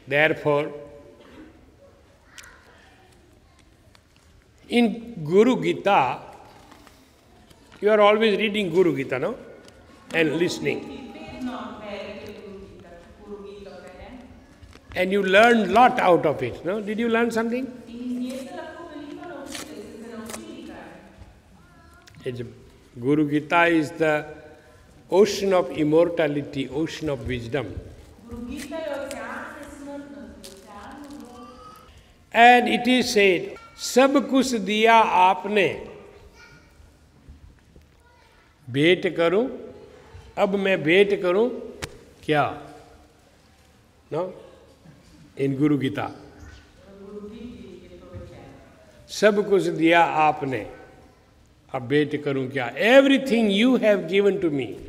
Therefore, in Guru Gita, you are always reading Guru Gita, no? And listening. And you learn lot out of it, no? Did you learn something? Guru Gita is the ocean of immortality, ocean of wisdom. And it is said, सब कुछ दिया आपने, भेंट करूं, अब मैं भेंट करूं क्या? No? In Guru Gita. सब कुछ दिया आपने, अब भेंट करूं क्या? Everything you have given to me.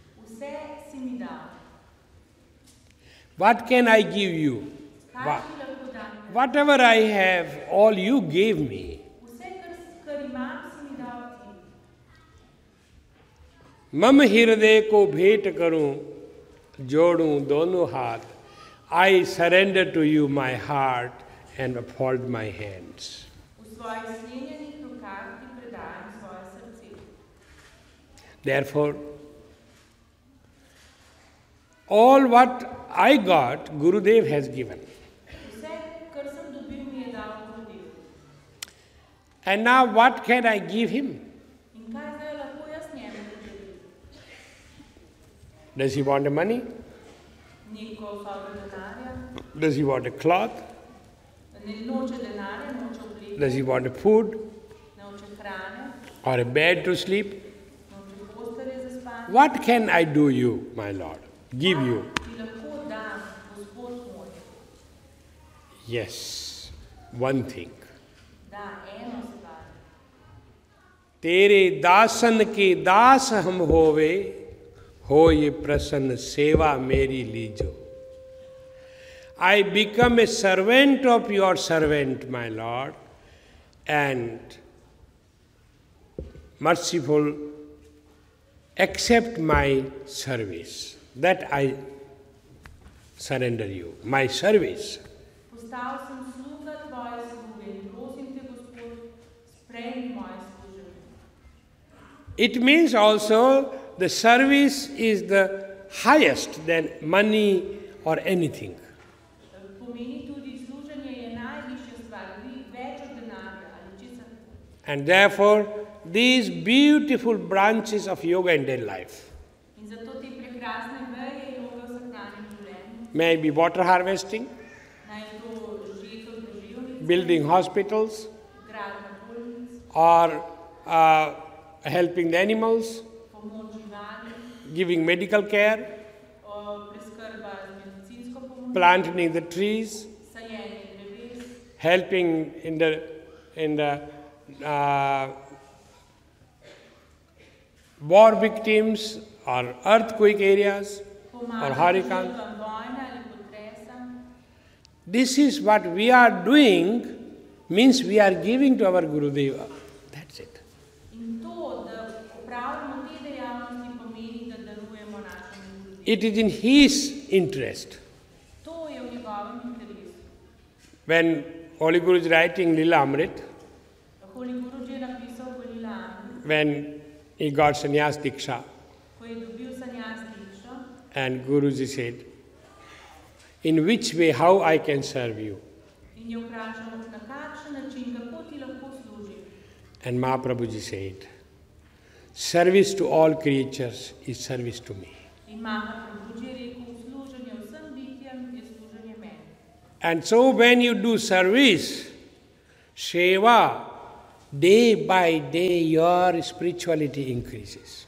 What can I give you? Whatever I have, all you gave me. मम हृदय को भेंट करूं, जोड़ूं दोनों हाथ. I surrender to you my heart and fold my hands. Therefore, all what I got, Gurudev has given. And now what can I give him? Does he want the money? Does he want a cloth? Does he want a food? Or a bed to sleep? What can I do you, my Lord? Give you? Yes, one thing. तेरे दासन के दास हम होवे, हो ये प्रसन्न सेवा मेरी लीजो. I become a servant of your servant, my Lord, and merciful, accept my service. That I surrender you, my service. It means also the service is the highest than money or anything. And therefore, these beautiful branches of yoga in daily life may be water harvesting, building hospitals, or helping the animals, giving medical care, planting the trees, helping in the war victims or earthquake areas or hurricane. This is what we are doing, means we are giving to our Gurudeva. That's it. It is in his interest. When Holy Guru is writing Lila Amrit, when he got sannyas diksha, and Guruji said, in which way, how I can serve you? And Mahaprabhuji said, service to all creatures is service to me. And so when you do service, seva, day by day your spirituality increases.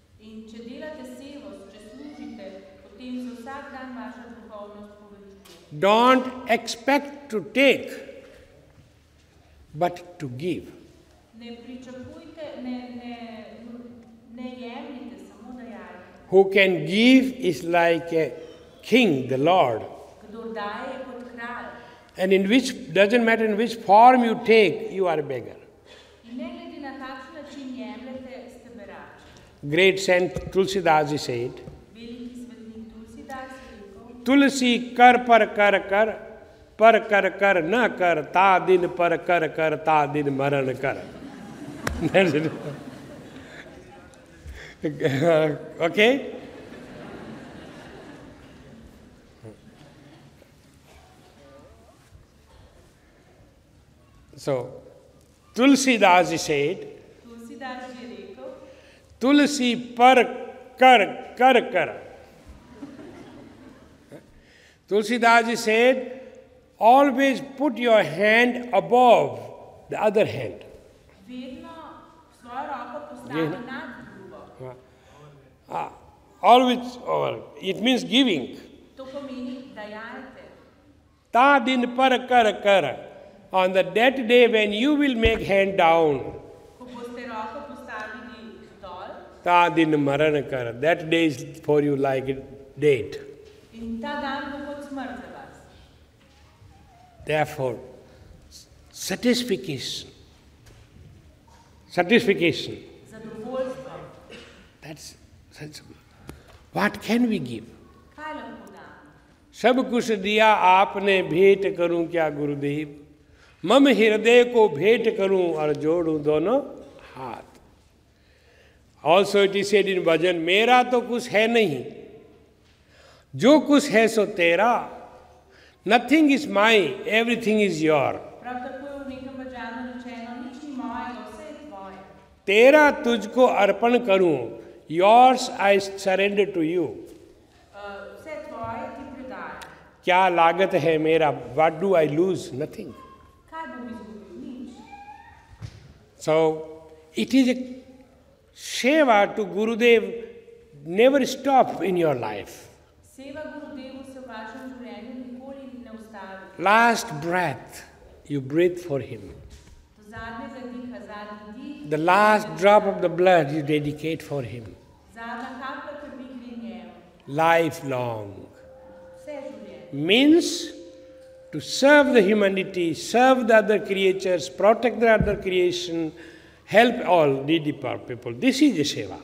Don't expect to take, but to give. Who can give is like a king, the Lord. And in which, doesn't matter in which form you take, you are a beggar. Great Saint Tulsidas said, तुलसी कर कर न कर, ता दिन पर कर, ता दिन मरण कर. That's it. Okay? So, Tulsidas said, Tulsi par kar. Tulsidas said, always put your hand above the other hand. Always, it means giving. Ta din par kar. On that day when you will make hand down, ta din maran kar. That day is for you like a date. Therefore, satisfaction. That's sensible. What can we give? सब कुछ दिया आपने भेंट करूं क्या गुरुदेव, मम हृदय को भेंट करूं और जोड़ूं दोनों हाथ. Also it is said in bhajan, मेरा तो कुछ है नहीं, जो कुछ है सो तेरा. Nothing is mine, everything is yours. तेरा तुझको अर्पण करूं, yours I surrender to you. क्या लागत है मेरा, what do I lose? Nothing. So it is a seva to Gurudev, never stop in your life. Last breath you breathe for him. The last drop of the blood you dedicate for him. Lifelong. Means to serve the humanity, serve the other creatures, protect the other creation, help all needy people. This is the seva.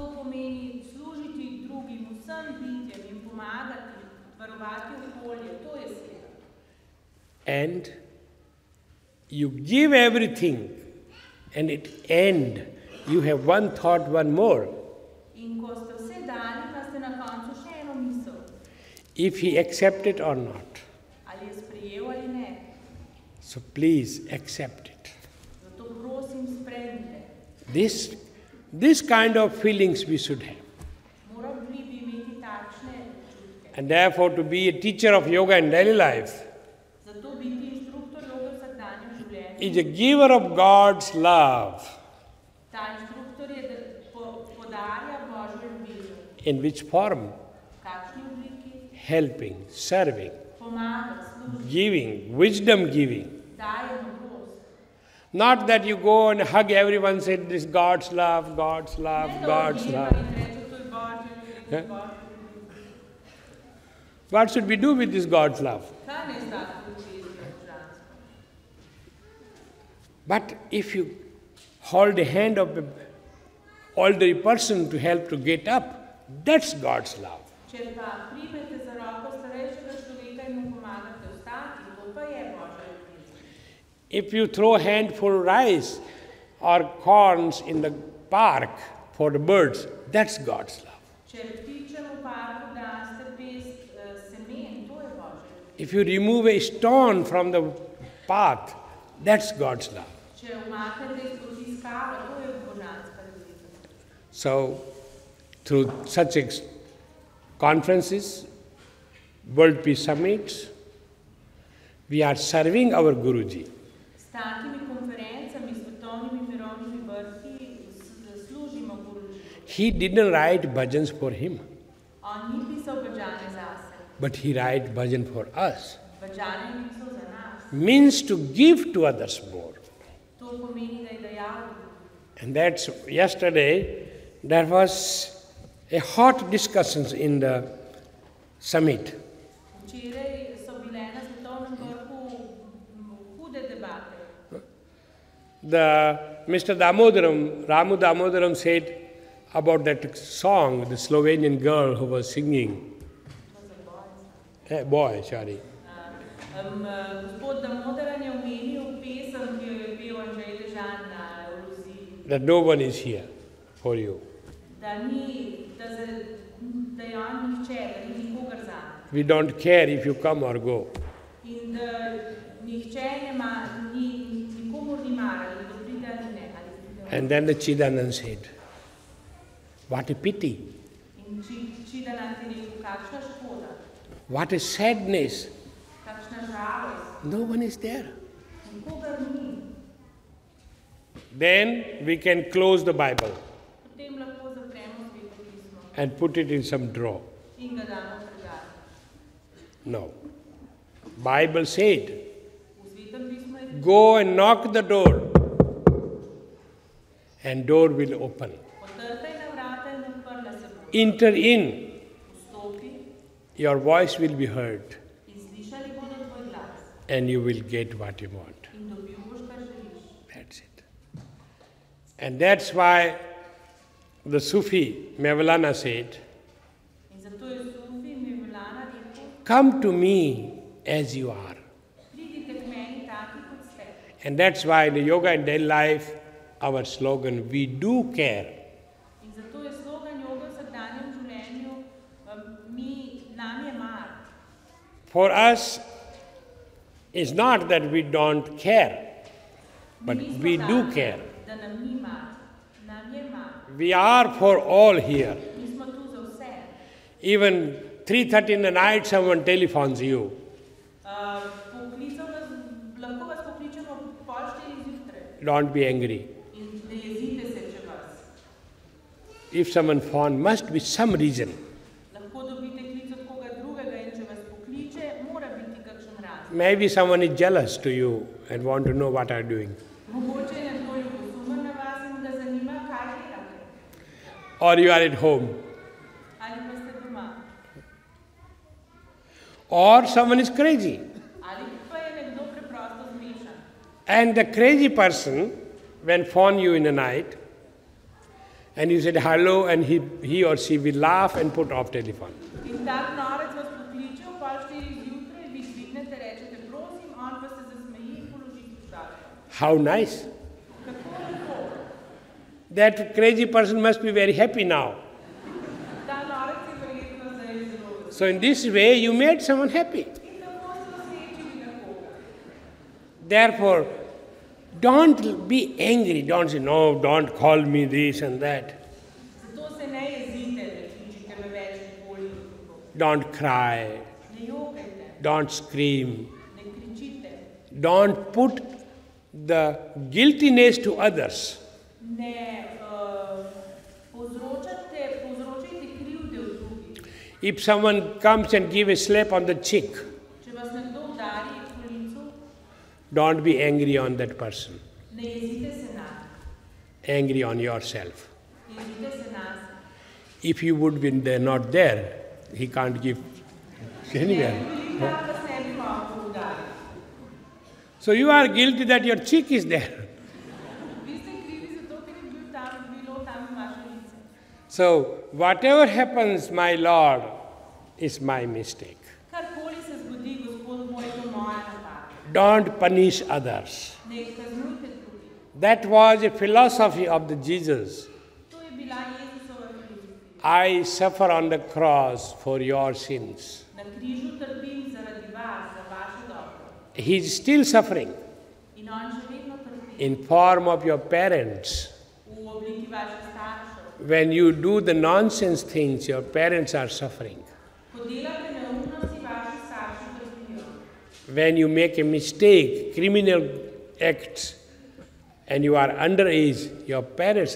And you give everything, and at end you have one thought, one more. If he accept it or not. So please accept it. This kind of feelings we should have. And therefore to be a teacher of yoga in daily life is a giver of God's love. In which form? Helping, serving, giving, wisdom giving. Not that you go and hug everyone and say, this God's love, God's love, God's love. What should we do with this God's love? But if you hold the hand of an elderly person to help to get up, that's God's love. If you throw a handful of rice or corns in the park for the birds, that's God's love. If you remove a stone from the path, that's God's love. So, through such conferences, World Peace Summits, we are serving our Guruji. He didn't write bhajans for him, but he write bhajan for us. Means to give to others more. And that's yesterday there was a hot discussions in the summit. The Mr. Damodaram, Ramu Damodaram said about that song, the Slovenian girl who was singing. Boy, sorry. Gospod Damodaran je omenil pesem, ki jo je pel Andrzej Dežan na Evroviziji. That no one is here for you. Da je on nihče, da ni nikogar zame. We don't care if you come or go. In da nihče nikomur ni mar, ali da pride ali ne. And then the Chidanand said, what a pity. In Chidanand je rekel, kakšna škoda, What a sadness. kakšna žalost, No one is there. nikogar ni. Then we can close the Bible Potem lahko zapremo Sveto pismo and put it in some drawer. in ga damo v predal. No. Bible said, V Svetem pismu je go and knock the door and door will open. potrkaj na vrata in odprla se bo. Enter in, Vstopi your voice will be heard in slišali bodo tvoj glas and you will get what you want. in dobil boš, kar želiš. That's it. And that's why the Sufi Mevlana said, In zato je Sufi Mevlana rekel, come to me as you are. pridite k meni taki, kot ste. And that's why in the yoga and daily life, our slogan, we do care. In zato je slogan joge v vsakdanjem življenju, nam je mar. For us, it's not that we don't care, but Mi nismo we do taki, care. Da nam ni mar, nam je mar. We are for all here. Mi smo tu za vse. Even 3:30 in the night, someone telephones you. Lahko vas pokličemo pol 4 zjutraj Don't be angry. in ne jezite se, če vas. If someone phone, must be some reason. Lahko dobite klic od koga drugega in če vas pokliče, mora biti kakšen razlog. Maybe someone is jealous to you and want to know what I'm doing. Mogoče je nekdo ljubosumen na vas in ga zanima, kaj delate. Or you are at home. Ali pa ste doma. Or someone is crazy. Ali pa je nekdo preprosto zmešan. And the crazy person, when phone you in the night, and you said hello, and he or she will laugh and put off telephone. In tak norec vas pokliče v pol 4 zjutraj, vi dvignete, rečete prosim, on pa se zasmeji in položi slušalko. How nice. Kako lepo. That crazy person must be very happy now. Ta norec je verjetno zdaj zelo vesel. So in this way, you made someone happy. In tako so osrečili nekoga. Therefore, don't be angry. Don't say, no, don't call me this and that. Zato se ne jezite, ne kličite me več nikoli. Don't cry. Ne jokajte, Don't scream. ne kričite, Don't put the guiltiness to others. ne povzročajte krivde v drugih. If someone comes and give a slap on the cheek, Če vas nekdo udari po licu, don't be angry on that person. ne jezite se na, Angry on yourself. jezite se nas. If you would be not there, he can't give anywhere. Bili tam, vas ne bi mogel udariti. So you are guilty that your cheek is there. Vi ste krivi zato, ker je bilo tam vaše lice. So whatever happens, my Lord, is my mistake. Karkoli se zgodi, Gospod moj, to moja napaka. Don't punish others. Ne kaznujte drugih. That was a philosophy of the Jesus. To je bila Jezusova filozofija. I suffer on the cross for your sins. Na križu trpim zaradi vas, za vaše dobro. He is still suffering In on še vedno trpi in form of your parents. v obliki vaših staršev. When you do the nonsense things, your parents are suffering. Ko delate neumnosti, vaši starši trpijo. When you make a mistake, criminal acts, and you are underage, your parents